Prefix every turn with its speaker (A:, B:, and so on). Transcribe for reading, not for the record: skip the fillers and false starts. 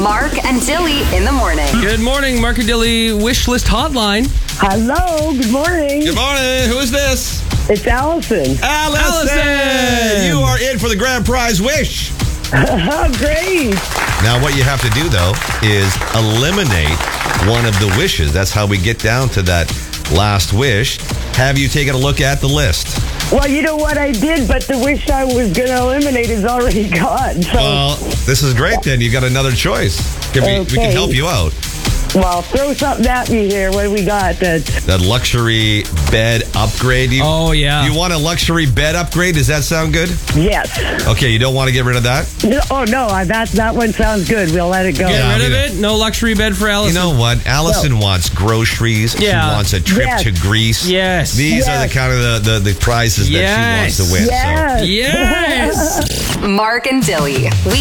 A: Mark and Dilly in the morning.
B: Good morning, Mark and Dilly wish list hotline.
C: Hello, good morning.
D: Good morning. Who is this?
C: It's Allison.
D: Allison! You are in for the grand prize wish.
C: Oh, great.
D: Now, what you have to do, though, is eliminate one of the wishes. That's how we get down to that last wish. Have you taken a look at the list?
C: Well, you know what I did, but the wish I was going to eliminate is already gone. So,
D: Well, this is great, then. You got another choice. We can help you out.
C: well, throw something at me here. What do we got?
D: That luxury bed upgrade.
B: Oh, yeah.
D: You want a luxury bed upgrade? Does that sound good?
C: Yes.
D: Okay, you don't want to get rid of that?
C: Oh, no, that one sounds good. We'll let it go.
B: Get
D: Yeah,
B: rid of
D: I
B: it? No luxury bed for Allison?
D: You know what? Allison wants groceries.
B: Yeah.
D: She wants a trip
C: Yes.
D: to Greece.
B: Yes.
D: These are the kind of the prizes that she wants to win.
C: Yes.
B: Yes!
A: Mark and Dilly.